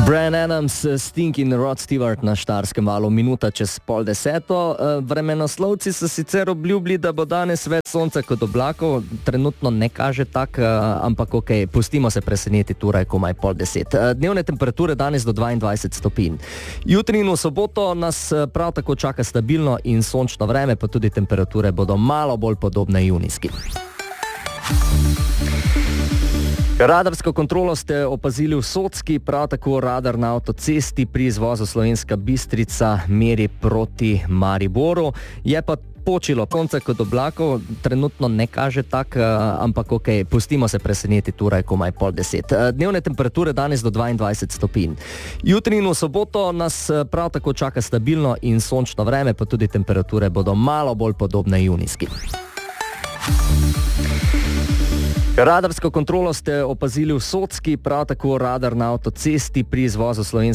Bryan Adams, Sting in Rod Stewart na Štajerskem valu, minuta čez 9:30. Vremenoslovci so sicer obljubili, da bo danes več sonca kot oblakov, trenutno ne kaže tak, ampak okej, pustimo se presenetiti, ura je komaj 9:30. Dnevne temperature danes do 22 stopinj. Jutri in v soboto nas prav tako čaka stabilno in sončno vreme, pa tudi temperature bodo malo bolj podobne junijski. Radarsko kontrolo ste opazili v Socki, prav tako radar na avtocesti pri izvozu Slovenska Bistrica meri proti Mariboru. Je pa počilo sonce kot oblakov, trenutno ne kaže tak, ampak okej, pustimo se presenetiti, ura je komaj 9:30. Dnevne temperature danes do 22 stopinj. Jutri in v soboto nas prav tako čaka stabilno in sončno vreme, pa tudi temperature bodo malo bolj podobne junijski. Radarsko kontrolo ste opazili v Socki, prav tako radar na avtocesti pri izvozu Slovenska